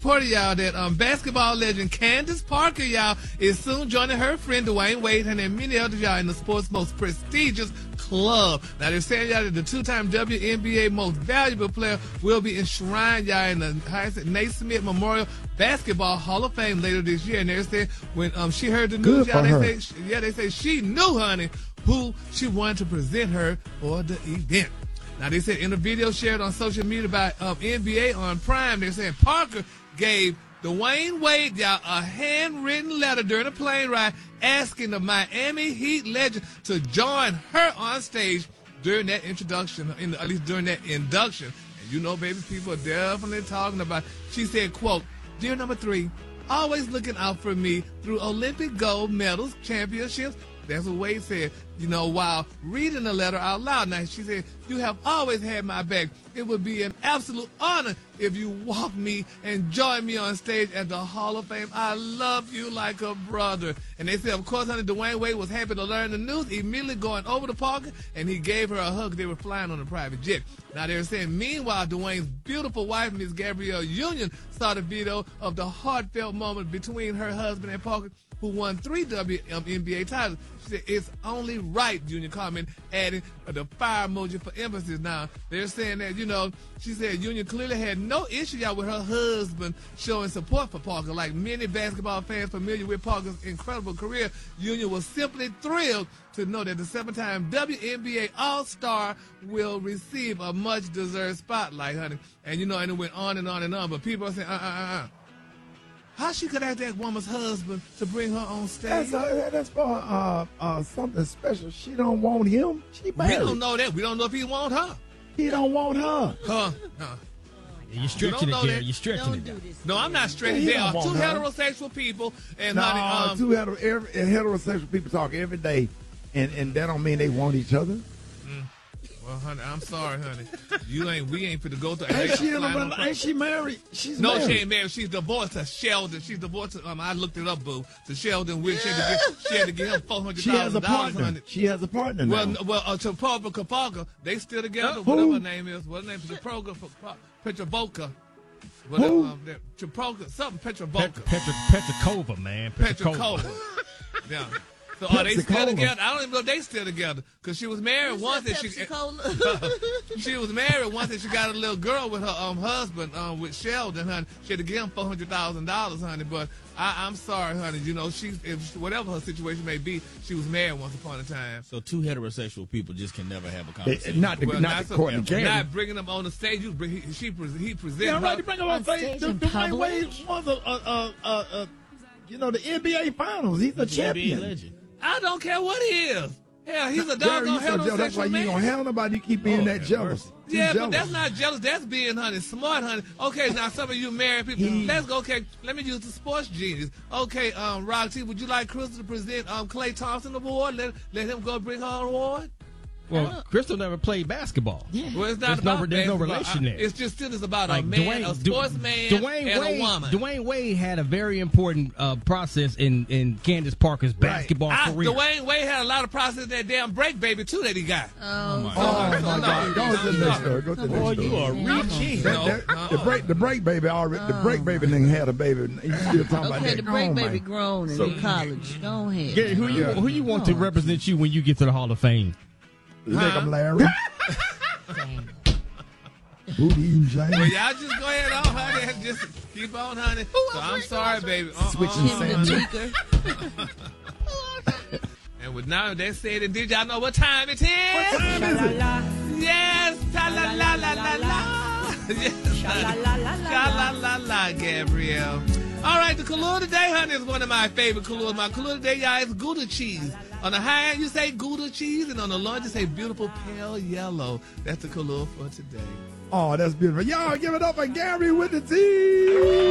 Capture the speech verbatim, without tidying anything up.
reported, y'all, that um, basketball legend Candace Parker, y'all, is soon joining her friend Dwayne Wade and many others, y'all, in the sport's most prestigious club. Now, they're saying, y'all, that the two-time W N B A most valuable player will be enshrined, y'all, in the Naismith Memorial Basketball Hall of Fame later this year. And they're saying when um, she heard the news, Good y'all, for they her. say, yeah, they say she knew, honey, who she wanted to present her for the event. Now, they said in a video shared on social media by um, N B A on Prime, they're saying Parker gave Dwayne Wade, y'all, a handwritten letter during a plane ride asking the Miami Heat legend to join her on stage during that introduction, in the, at least during that induction. And you know, baby, people are definitely talking about. She said, quote, "Dear number three, always looking out for me through Olympic gold medals, championships." That's what Wade said, you know, while reading the letter out loud. Now, she said, "You have always had my back. It would be an absolute honor if you walk me and join me on stage at the Hall of Fame. I love you like a brother." And they said, of course, honey, Dwayne Wade was happy to learn the news, immediately going over to Parker, and he gave her a hug. They were flying on a private jet. Now, they're saying, meanwhile, Dwayne's beautiful wife, Miss Gabrielle Union, saw the video of the heartfelt moment between her husband and Parker, who won three W N B A titles. She said, "It's only right," Union comment, adding the fire emoji for emphasis. Now, they're saying that, you know, she said Union clearly had no issue, y'all, with her husband showing support for Parker. Like many basketball fans familiar with Parker's incredible career, Union was simply thrilled to know that the seven-time W N B A All-Star will receive a much-deserved spotlight, honey. And, you know, and it went on and on and on. But people are saying, uh-uh-uh-uh. How she could ask that woman's husband to bring her on stage? That's, uh, that's for uh, uh, something special. She don't want him. She married. We don't know that. We don't know if he want her. He don't want her. Huh? Huh. You're stretching it, know Jerry. that. You're stretching Don't it. do down. this. No, I'm not stretching. Yeah, he There are don't two want her. heterosexual people, and No, honey, um, two hetero, every, heterosexual people talk every day, and, and that don't mean they want each other. well, honey, I'm sorry, honey. You ain't. We ain't finna go through. Ain't she, flying on ain't she married? She's No, married. she ain't married. She's divorced to Sheldon. She's divorced to, um, I looked it up, boo. To Sheldon, which she, had to give, she had to give him four hundred She has a thousand dollars, partner. honey. She has a partner now. Well, n- well, uh, to Paula Kapaga, they still together. Who? Whatever her name is. What her name is? Petroga, Petrovoka. Whatever. Who? Um, that- Petroga, something Pet- Petrovoka. Petra, Petrakova, man. Petrakova. Yeah. So are they still Pensacola. together? I don't even know if they still together. Because she was married once and she Pepsi-Cola. she was married once and she got a little girl with her um husband, um with Sheldon, honey. She had to give him four hundred thousand dollars, honey. But I, I'm sorry, honey. You know, she if whatever her situation may be, she was married once upon a time. So two heterosexual people just can never have a They- conversation. not the, Well, not not, the so, Courtney Gary. not bringing them on the stage. You bring he, she pres- he presented Yeah, her. right. To bring him on On stage. stage The- in Dwayne public. Wade won the, uh, uh, uh, uh, you know, the N B A Finals. He's a N B A champion. legend. I don't care what he is. Hell, he's a Jerry, doggone you so jealous. That's why heterosexual you man. ain't gonna handle nobody. You keep being Oh, that have jealous. mercy. Too Yeah, jealous. but that's not jealous. That's being, honey, smart, honey. Okay, now some of you married people, He- let's go. Okay, let me use the sports genius. Okay, um, Roxy, would you like Crystal to present um Klay Thompson Award? Let let him go bring her an award. Well, Crystal never played basketball. Yeah. Well, it's not There's no- about there's no basketball. relation there. It's just still it's about a Like man, Dwayne, a sportsman, Dwayne and Wade, a woman. Dwayne Wade had a very important uh, process in, in Candace Parker's basketball I, career. Dwayne Wade had a lot of process in that damn break baby too that he got. Oh, Oh my No, God! Go to the no, next no. story. Go to the Boy, next you story. are reaching. That- No, that- uh-uh. The break, the break baby already. The break baby didn't had a baby. He's still talking about okay, that. the break grown baby man. grown and So- in college. Go ahead. Gary, who you Yeah. who you want to Oh. represent you when you get to the Hall of Fame? Make him Larry. Who do you, Well, James? y'all just go ahead on, honey, and just keep on, honey. So I'm sorry, baby. Uh-uh, Switching Him and Sam. the tweaker. And with now that said, and did y'all know what time it is? What time is it? Yes, ta la la la la la. Yes, la la la, Gabrielle. All right, the Kahlua today, honey, is one of my favorite Kahluas. My Kahlua today, y'all, is Gouda cheese. On the high end, you say Gouda cheese, and on the low end, you say beautiful pale yellow. That's the Kahlua for today. Oh, that's beautiful. Y'all give it up for Gary with the tea.